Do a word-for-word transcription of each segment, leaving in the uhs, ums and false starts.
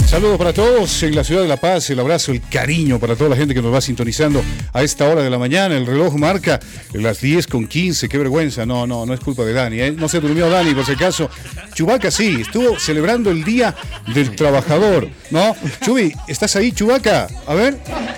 Saludos para todos en la ciudad de La Paz, el abrazo, el cariño para toda la gente que nos va sintonizando a esta hora de la mañana. El reloj marca las diez con quince, qué vergüenza. No, no, no es culpa de Dani, ¿eh? No se durmió Dani, por si acaso. Chubaca sí, estuvo celebrando el Día del Trabajador, ¿no? Chubi, ¿estás ahí, Chubaca? A ver.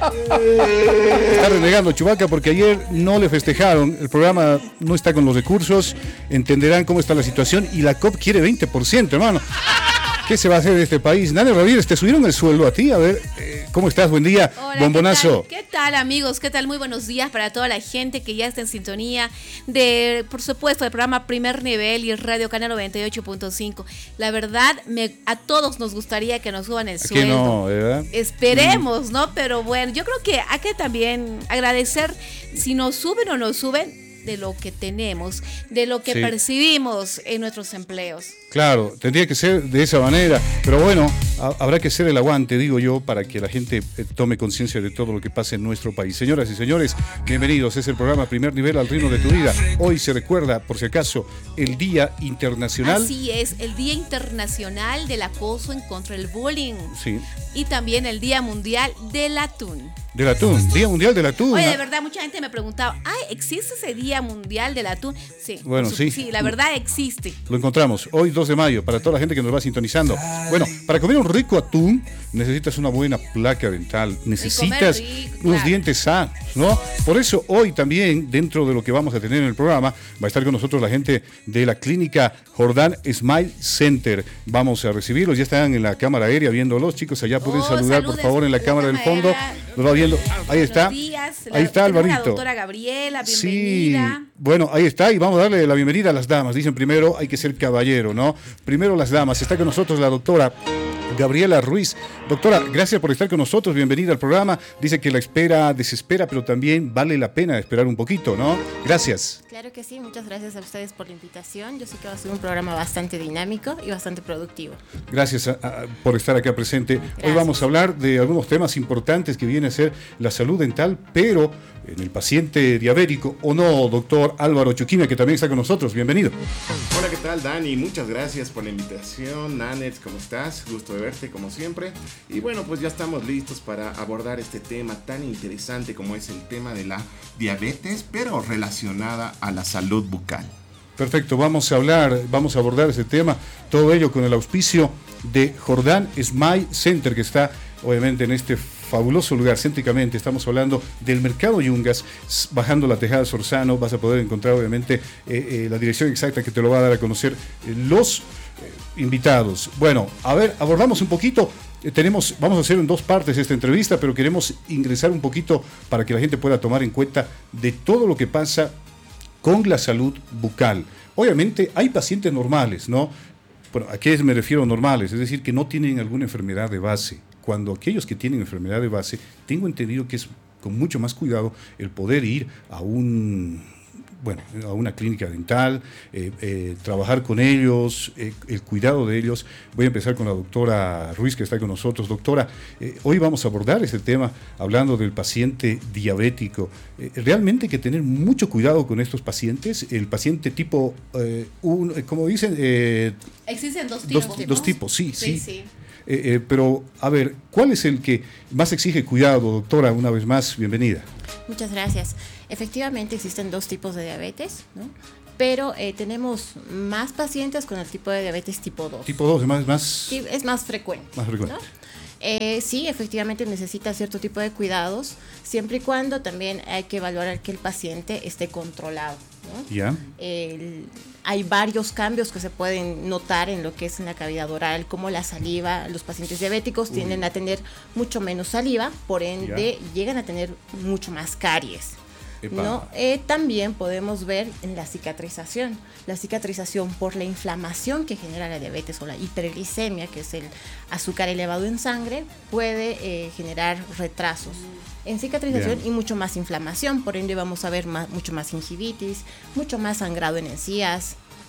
Está renegando Chubaca porque ayer no le festejaron. El programa no está con los recursos, entenderán cómo está la situación y la C O P quiere veinte por ciento, hermano. ¿Qué se va a hacer de este país? Nani Ramírez, ¿te subieron el sueldo a ti? A ver, eh, ¿cómo estás? Buen día, hola, bombonazo. ¿qué tal? ¿Qué tal, amigos? ¿Qué tal? Muy buenos días para toda la gente que ya está en sintonía de, por supuesto, el programa Primer Nivel y Radio Canal noventa y ocho punto cinco. La verdad, me, a todos nos gustaría que nos suban el sueldo. ¿Qué no, verdad? Esperemos, mm. ¿no? Pero bueno, yo creo que hay que también agradecer si nos suben o no suben de lo que tenemos, de lo que sí. percibimos en nuestros empleos. Claro, tendría que ser de esa manera, pero bueno, a, habrá que hacer el aguante, digo yo, para que la gente eh, tome conciencia de todo lo que pasa en nuestro país. Señoras y señores, bienvenidos, es el programa Primer Nivel al ritmo de tu vida. Hoy se recuerda, por si acaso, el Día Internacional. Así es, el Día Internacional del Acoso en contra del Bullying. Sí. Y también el Día Mundial del Atún. Del atún, Día Mundial del Atún. Oye, de verdad, mucha gente me preguntaba, ¿ay, existe ese Día Mundial del Atún? Sí, bueno, su, sí. Sí, la verdad existe. Lo encontramos hoy, dos de mayo, para toda la gente que nos va sintonizando. Bueno, para comer un rico atún, necesitas una buena placa dental, necesitas rico, unos claro. dientes sanos, ¿no? Por eso hoy también, dentro de lo que vamos a tener en el programa, va a estar con nosotros la gente de la clínica Jordán Smile Center. Vamos a recibirlos, ya están en la cámara aérea viéndolos, chicos, allá pueden oh, saludar, por favor, en la, la cámara del fondo. Nos va viendo, ahí está, días, ahí está Alvarito. La doctora Gabriela, bienvenida. Sí, bueno, ahí está, y vamos a darle la bienvenida a las damas. Dicen primero hay que ser caballero, ¿no? Primero las damas. Está con nosotros la doctora Gabriela Ruiz. Doctora, gracias por estar con nosotros, bienvenida al programa. Dice que la espera desespera, pero también vale la pena esperar un poquito, ¿no? Gracias. Claro que sí, muchas gracias a ustedes por la invitación. Yo sé que va a ser un programa bastante dinámico y bastante productivo. Gracias a, a, por estar acá presente. Gracias. Hoy vamos a hablar de algunos temas importantes que viene a ser la salud dental, pero en el paciente diabético, ¿o no, doctor Álvaro Chuquina, que también está con nosotros? Bienvenido. Hola, ¿qué tal, Dani? Muchas gracias por la invitación. Nanets, ¿cómo estás? Gusto de verte, como siempre. Y bueno, pues ya estamos listos para abordar este tema tan interesante como es el tema de la diabetes, pero relacionada a la salud bucal. Perfecto, vamos a hablar, vamos a abordar ese tema, todo ello con el auspicio de Jordán Smile Center, que está obviamente en este fabuloso lugar, céntricamente. Estamos hablando del Mercado Yungas, bajando la Tejada Sorzano. Vas a poder encontrar obviamente eh, eh, la dirección exacta que te lo va a dar a conocer eh, los eh, invitados. Bueno, a ver, abordamos un poquito. Eh, tenemos, vamos a hacer en dos partes esta entrevista, pero queremos ingresar un poquito para que la gente pueda tomar en cuenta de todo lo que pasa con la salud bucal. Obviamente hay pacientes normales, ¿no? Bueno, ¿a qué me refiero normales? Es decir, que no tienen alguna enfermedad de base. Cuando aquellos que tienen enfermedad de base, tengo entendido que es con mucho más cuidado el poder ir a un, bueno, a una clínica dental, eh, eh, trabajar con ellos, eh, el cuidado de ellos. Voy a empezar con la doctora Ruiz, que está con nosotros. Doctora, eh, hoy vamos a abordar este tema hablando del paciente diabético. Eh, realmente hay que tener mucho cuidado con estos pacientes. El paciente tipo, eh, un, como dicen... Eh, Existen dos tipos. Dos, dos tipos, sí, sí. sí. sí. Eh, eh, pero, a ver, ¿cuál es el que más exige cuidado, doctora? Una vez más, bienvenida. Muchas gracias. Efectivamente existen dos tipos de diabetes, ¿no? Pero eh, tenemos más pacientes con el tipo de diabetes tipo dos. Tipo dos, es más... más sí, es más frecuente. Más frecuente. ¿no? Eh, sí, efectivamente necesita cierto tipo de cuidados, siempre y cuando también hay que valorar que el paciente esté controlado, ¿no? Ya. El, hay varios cambios que se pueden notar en lo que es en la cavidad oral, como la saliva. Los pacientes diabéticos uh. tienden a tener mucho menos saliva, por ende ya. llegan a tener mucho más caries. ¿No? Eh, también podemos ver en la cicatrización, la cicatrización por la inflamación que genera la diabetes o la hiperglicemia, que es el azúcar elevado en sangre, puede eh, generar retrasos en cicatrización Bien. y mucho más inflamación, por ende vamos a ver más, mucho más gingivitis, mucho más sangrado en encías,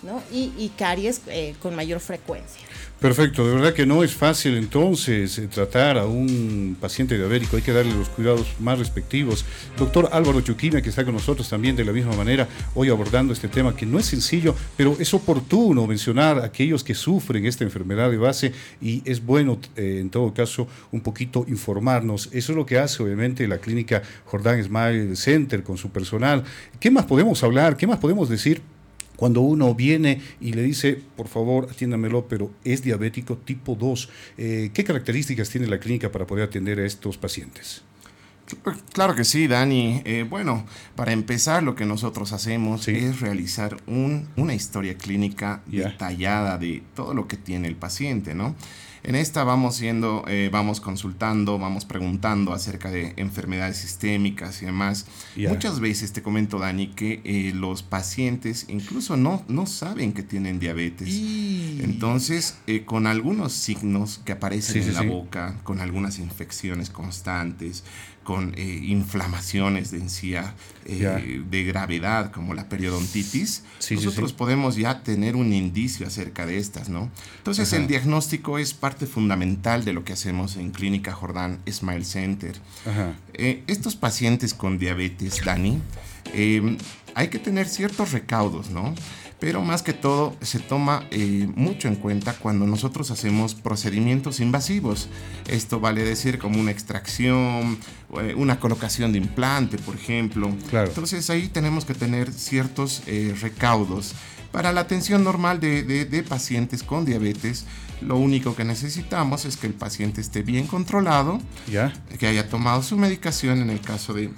¿no? Y, y caries eh, con mayor frecuencia. Perfecto, de verdad que no es fácil entonces eh, tratar a un paciente diabético, hay que darle los cuidados más respectivos. Doctor Álvaro Chuquime, que está con nosotros también de la misma manera, hoy abordando este tema que no es sencillo, pero es oportuno mencionar a aquellos que sufren esta enfermedad de base y es bueno eh, en todo caso un poquito informarnos. Eso es lo que hace obviamente la clínica Jordán Smile Center con su personal. ¿Qué más podemos hablar? ¿Qué más podemos decir? Cuando uno viene y le dice, por favor, atiéndamelo, pero es diabético tipo dos, eh, ¿qué características tiene la clínica para poder atender a estos pacientes? Claro que sí, Dani. Eh, bueno, para empezar, lo que nosotros hacemos sí. es realizar un, una historia clínica yeah. detallada de todo lo que tiene el paciente, ¿no? En esta vamos siendo, eh, vamos consultando, vamos preguntando acerca de enfermedades sistémicas y demás. Yeah. Muchas veces te comento, Dani, que eh, los pacientes incluso no, no saben que tienen diabetes. Y... Entonces, eh, con algunos signos que aparecen sí, en sí, la sí. boca, con algunas infecciones constantes, con eh, inflamaciones de encía eh, yeah. de gravedad como la periodontitis, sí, nosotros sí, sí. podemos ya tener un indicio acerca de estas, ¿no? Entonces, Ajá. el diagnóstico es parte fundamental de lo que hacemos en Clínica Jordán Smile Center. Ajá. Eh, estos pacientes con diabetes, Dani, eh, hay que tener ciertos recaudos, ¿no? Pero más que todo se toma eh, mucho en cuenta cuando nosotros hacemos procedimientos invasivos. Esto vale decir como una extracción, eh, una colocación de implante, por ejemplo. Claro. Entonces ahí tenemos que tener ciertos eh, recaudos. Para la atención normal de, de, de pacientes con diabetes, lo único que necesitamos es que el paciente esté bien controlado, ¿Ya? que haya tomado su medicación en el caso de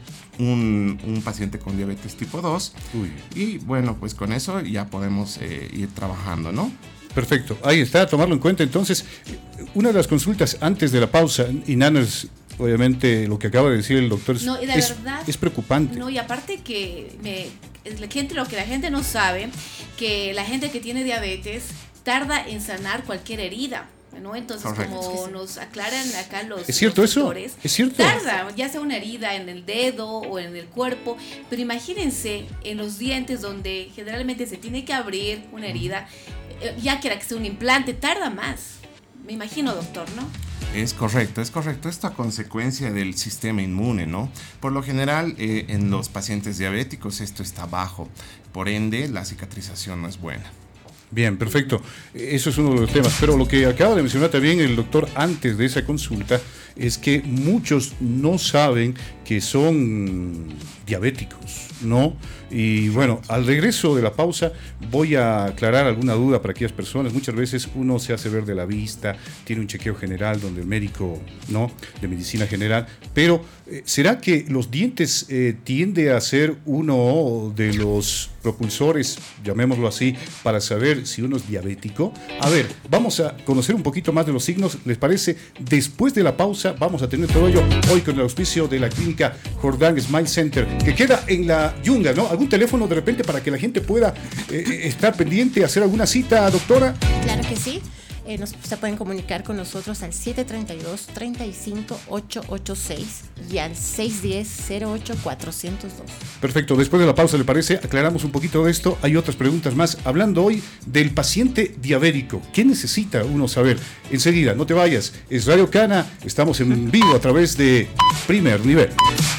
Un, un paciente con diabetes tipo dos. Uy. Y bueno, pues con eso ya podemos eh, ir trabajando, ¿no? Perfecto, ahí está, tomarlo en cuenta. Entonces, una de las consultas antes de la pausa, y Nanners, obviamente lo que acaba de decir el doctor es, no, y de es, verdad, es preocupante. No, y aparte que me, la gente, lo que la gente no sabe, que la gente que tiene diabetes tarda en sanar cualquier herida, ¿no? Entonces, Correcto. como nos aclaran acá los ¿Es cierto los eso? doctores, ¿Es cierto? Tarda, ya sea una herida en el dedo o en el cuerpo, pero imagínense en los dientes donde generalmente se tiene que abrir una herida, ya que sea un implante, tarda más. Me imagino, doctor, ¿no? Es correcto, es correcto. Esto a consecuencia del sistema inmune, ¿no? Por lo general, eh, en los pacientes diabéticos esto está bajo, por ende la cicatrización no es buena. Bien, perfecto. Eso es uno de los temas. Pero lo que acaba de mencionar también el doctor antes de esa consulta es que muchos no saben que son diabéticos, ¿no? Y bueno, al regreso de la pausa voy a aclarar alguna duda para aquellas personas. Muchas veces uno se hace ver de la vista, tiene un chequeo general donde el médico, ¿no?, de medicina general, pero eh, ¿será que los dientes eh, tiende a ser uno de los propulsores, llamémoslo así, para saber si uno es diabético? A ver, vamos a conocer un poquito más de los signos, ¿les parece? Después de la pausa vamos a tener todo ello hoy con el auspicio de la clínica Jordán Smile Center, que queda en la Yunga, ¿no? ¿Algún teléfono de repente para que la gente pueda eh, estar pendiente, hacer alguna cita, doctora? Claro que sí. Eh, nos, se pueden comunicar con nosotros al siete tres dos, tres cinco, ocho ocho seis y al seis uno cero, cero ocho cuatro cero dos. Perfecto, después de la pausa, ¿le parece? Aclaramos un poquito de esto. Hay otras preguntas más. Hablando hoy del paciente diabético. ¿Qué necesita uno saber? Enseguida, no te vayas. Es Radio Cana. Estamos en vivo a través de Primer Nivel.